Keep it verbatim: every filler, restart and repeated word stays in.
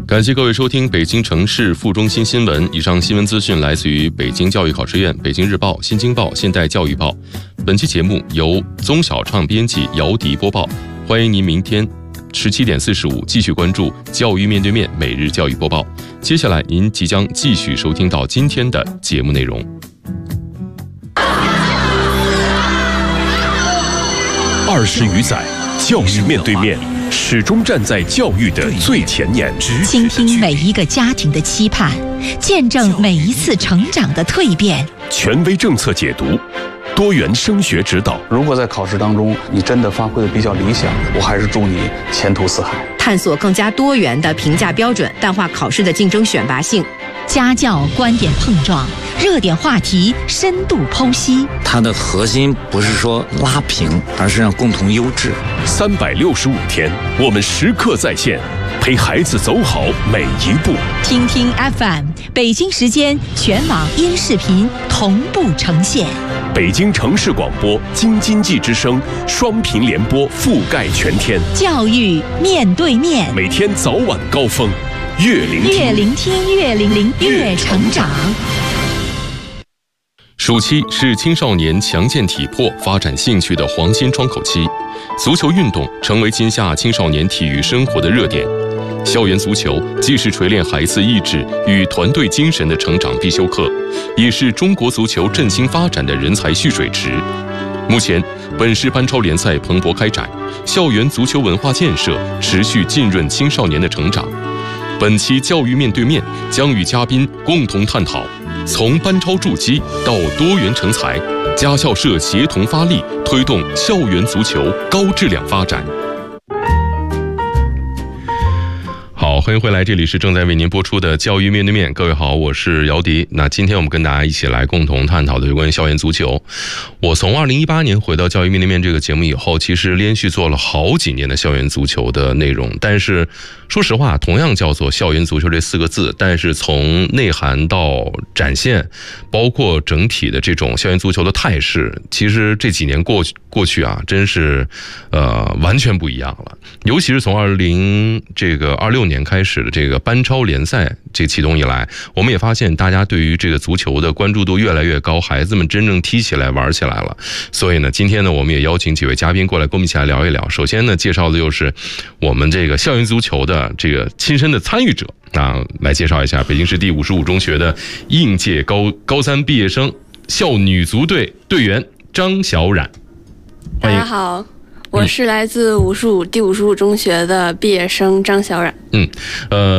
感谢各位收听北京城市副中心新闻。以上新闻资讯来自于北京教育考试院、北京日报、新京报、现代教育报。本期节目由宗小畅编辑，姚迪播报。欢迎您明天十七点四十五继续关注教育面对面每日教育播报。接下来您即将继续收听到今天的节目内容。 二十余载，教育面对面始终站在教育的最前沿， 倾听每一个家庭的期盼，见证每一次成长的蜕变。 权威政策解读，多元升学指导。 如果在考试当中你真的发挥的比较理想，我还是祝你前途似海。 探索更加多元的评价标准，淡化考试的竞争选拔性。 家教观点碰撞，热点话题深度剖析。 它的核心不是说拉平，而是让共同优质。 三百六十五天，我们时刻在线，陪孩子走好每一步。 听听 F M， 北京时间全网音视频同步呈现。 北京城市广播、京津冀之声双频联播覆盖全天。 教育面对面， 每天早晚高峰，越聆听越聆听越聆听越成长。 暑期是青少年强健体魄、发展兴趣的黄金窗口期，足球运动成为今夏青少年体育生活的热点。校园足球既是锤炼孩子意志与团队精神的成长必修课，也是中国足球振兴发展的人才蓄水池。目前，本市班超联赛蓬勃开展，校园足球文化建设持续浸润青少年的成长。本期教育面对面将与嘉宾共同探讨从班超筑基到多元成才，家校社协同发力，推动校园足球高质量发展。好，欢迎回来，这里是正在为您播出的教育面对面。各位好，我是姚迪。那今天我们跟大家一起来共同探讨的有关于校园足球。我从二零一八年回到教育面对面这个节目以后，其实连续做了好几年的校园足球的内容，但是说实话，同样叫做校园足球这四个字，但是从内涵到展现，包括整体的这种校园足球的态势，其实这几年过去过去啊，真是呃完全不一样了。尤其是从二零这个二六年开始的这个班超联赛这启动以来，我们也发现大家对于这个足球的关注度越来越高，孩子们真正踢起来玩起来了。所以呢，今天呢，我们也邀请几位嘉宾过来跟我们一起来聊一聊。首先呢，介绍的就是我们这个校园足球的这个亲身的参与者啊，来介绍一下北京市第五十五中学的应届高高三毕业生校女足队队员张小冉。 大家好，我是来自五十五第五十五中学的毕业生张小冉。 嗯，呃。